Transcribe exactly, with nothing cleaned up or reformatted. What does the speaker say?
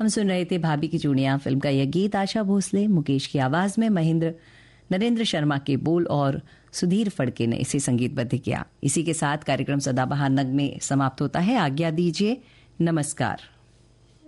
हम सुन रहे थे भाभी की चूड़ियां फिल्म का यह गीत। आशा भोसले, मुकेश की आवाज में महेंद्र नरेंद्र शर्मा के बोल और सुधीर फड़के ने इसे संगीतबद्ध किया। इसी के साथ कार्यक्रम सदाबहार नगमे समाप्त होता है। आज्ञा दीजिए, नमस्कार।